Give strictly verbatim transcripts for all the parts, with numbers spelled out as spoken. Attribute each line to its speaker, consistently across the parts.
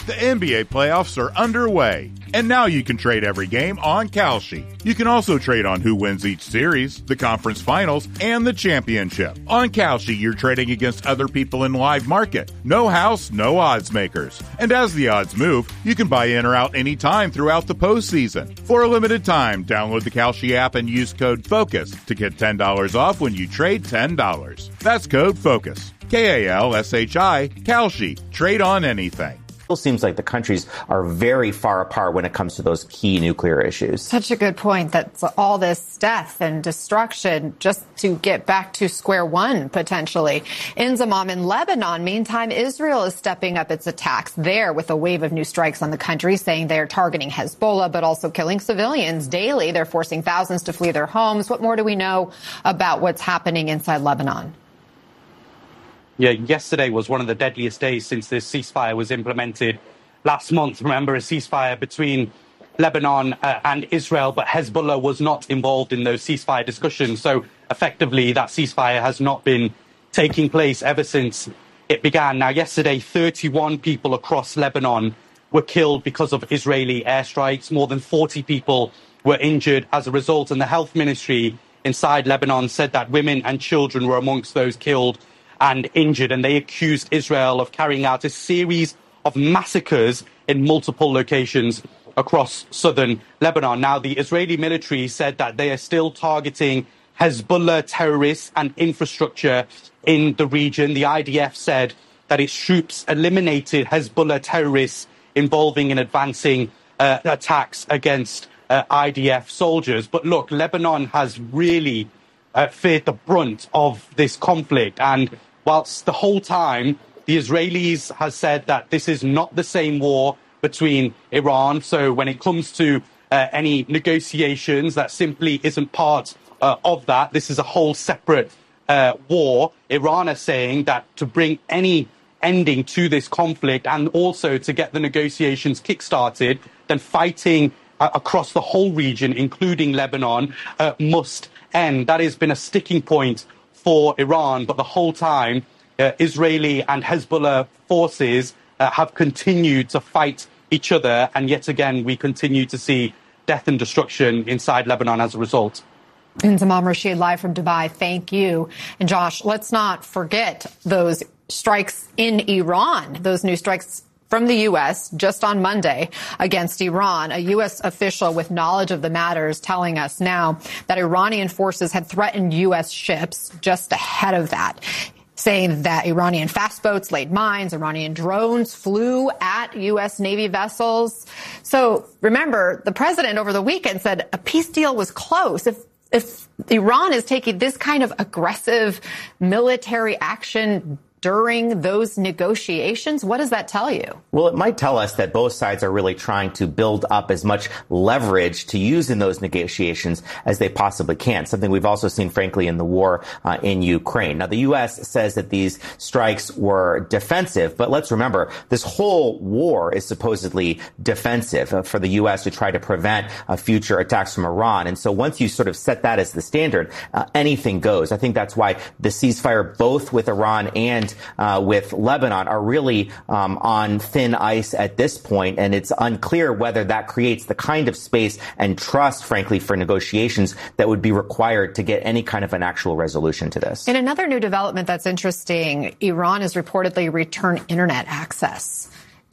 Speaker 1: The N B A playoffs are underway, and now you can trade every game on Kalshi. You can also trade on who wins each series, the conference finals, and the championship. On Kalshi, you're trading against other people in live market. No house, no odds makers. And as the odds move, you can buy in or out anytime throughout the postseason. For a limited time, download the Kalshi app and use code FOCUS to get ten dollars off when you trade ten dollars. That's code FOCUS. K A L S H I, Kalshi. Trade on anything.
Speaker 2: It seems like the countries are very far apart when it comes to those key nuclear issues.
Speaker 3: Such a good point that all this death and destruction just to get back to square one, potentially. In Zamam, in Lebanon, meantime, Israel is stepping up its attacks there with a wave of new strikes on the country, saying they're targeting Hezbollah, but also killing civilians daily. They're forcing thousands to flee their homes. What more do we know about what's happening inside Lebanon?
Speaker 4: Yeah, yesterday was one of the deadliest days since this ceasefire was implemented last month. Remember, a ceasefire between Lebanon uh, and Israel, but Hezbollah was not involved in those ceasefire discussions. So effectively, that ceasefire has not been taking place ever since it began. Now, yesterday, thirty-one people across Lebanon were killed because of Israeli airstrikes. More than forty people were injured as a result. And the health ministry inside Lebanon said that women and children were amongst those killed and injured, and they accused Israel of carrying out a series of massacres in multiple locations across southern Lebanon. Now, the Israeli military said that they are still targeting Hezbollah terrorists and infrastructure in the region. The I D F said that its troops eliminated Hezbollah terrorists involving in advancing uh, attacks against uh, I D F soldiers. But look, Lebanon has really uh, fared the brunt of this conflict, and whilst the whole time the Israelis has said that this is not the same war between Iran. So when it comes to uh, any negotiations, that simply isn't part uh, of that. This is a whole separate uh, war. Iran are saying that to bring any ending to this conflict and also to get the negotiations kick-started, then fighting uh, across the whole region, including Lebanon, uh, must end. That has been a sticking point for Iran, but the whole time uh, Israeli and Hezbollah forces uh, have continued to fight each other, and yet again we continue to see death and destruction inside Lebanon as a result.
Speaker 3: And Zamam Rashid live from Dubai, thank you. And Josh, let's not forget those strikes in Iran, those new strikes from the U S just on Monday against Iran. A U S official with knowledge of the matter is telling us now that Iranian forces had threatened U S ships just ahead of that, saying that Iranian fast boats laid mines, Iranian drones flew at U S Navy vessels. So remember, the president over the weekend said a peace deal was close. If if Iran is taking this kind of aggressive military action during those negotiations, what does that tell you?
Speaker 2: Well, it might tell us that both sides are really trying to build up as much leverage to use in those negotiations as they possibly can, something we've also seen, frankly, in the war uh, in Ukraine. Now, the U S says that these strikes were defensive, but let's remember, this whole war is supposedly defensive uh, for the U S to try to prevent uh, future attacks from Iran. And so once you sort of set that as the standard, uh, anything goes. I think that's why the ceasefire, both with Iran and Uh, with Lebanon, are really um, on thin ice at this point, and it's unclear whether that creates the kind of space and trust, frankly, for negotiations that would be required to get any kind of an actual resolution to this.
Speaker 3: In another new development that's interesting, Iran has reportedly returned internet access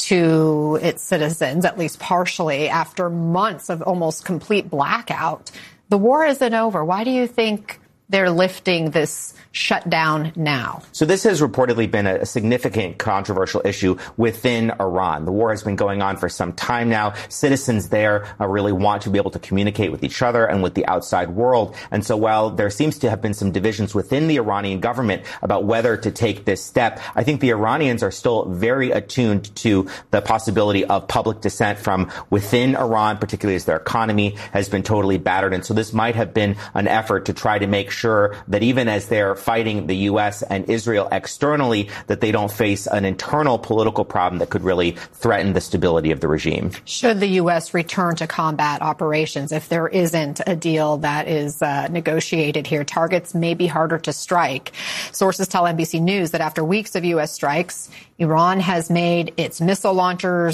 Speaker 3: to its citizens, at least partially, after months of almost complete blackout. The war isn't over. Why do you think they're lifting this shutdown now?
Speaker 2: So this has reportedly been a significant controversial issue within Iran. The war has been going on for some time now. Citizens there uh, really want to be able to communicate with each other and with the outside world. And so while there seems to have been some divisions within the Iranian government about whether to take this step, I think the Iranians are still very attuned to the possibility of public dissent from within Iran, particularly as their economy has been totally battered. And so this might have been an effort to try to make sure that even as they're fighting the U S and Israel externally, that they don't face an internal political problem that could really threaten the stability of the regime.
Speaker 3: Should the U S return to combat operations if there isn't a deal that is uh, negotiated here? Targets may be harder to strike. Sources tell N B C News that after weeks of U S strikes, Iran has made its missile launchers